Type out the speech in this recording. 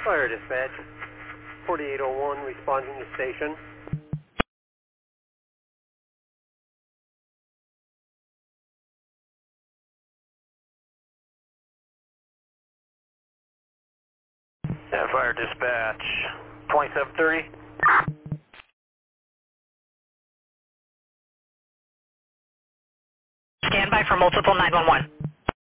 Fire dispatch, 4801 responding to station. Fire dispatch, 2730. Stand by for multiple 911.